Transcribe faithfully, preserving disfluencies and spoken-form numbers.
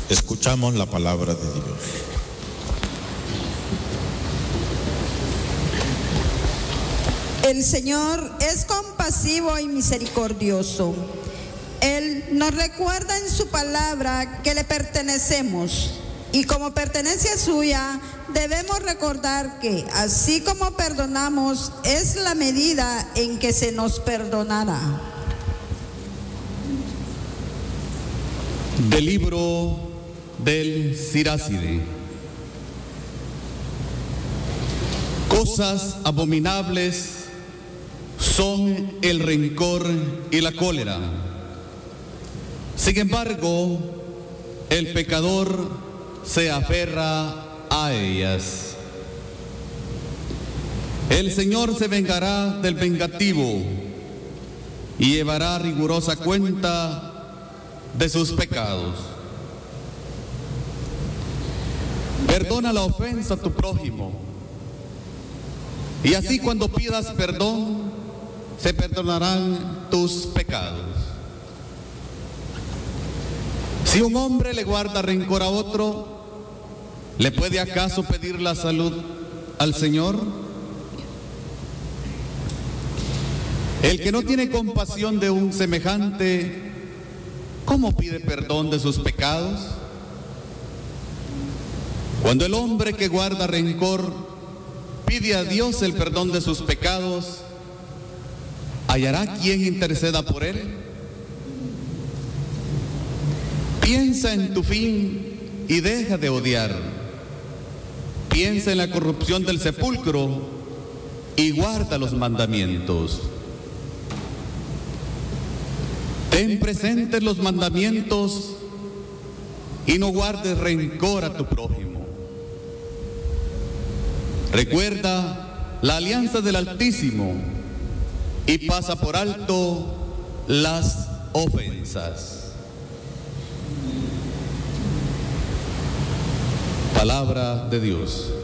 Escuchamos la palabra de Dios. El Señor es compasivo y misericordioso. Él nos recuerda en su palabra que le pertenecemos y como pertenencia suya debemos recordar que así como perdonamos es la medida en que se nos perdonará. Del libro del Siráside. Cosas abominables son el rencor y la cólera. Sin embargo, el pecador se aferra a ellas. El Señor se vengará del vengativo y llevará rigurosa cuenta de sus pecados. Perdona la ofensa a tu prójimo, y así cuando pidas perdón, se perdonarán tus pecados. Si un hombre le guarda rencor a otro, ¿le puede acaso pedir la salud al Señor? El que no tiene compasión de un semejante, ¿cómo pide perdón de sus pecados? Cuando el hombre que guarda rencor pide a Dios el perdón de sus pecados, ¿hallará quien interceda por él? Piensa en tu fin y deja de odiar. Piensa en la corrupción del sepulcro y guarda los mandamientos. Ten presentes los mandamientos y no guardes rencor a tu prójimo. Recuerda la alianza del Altísimo y pasa por alto las ofensas. Palabra de Dios.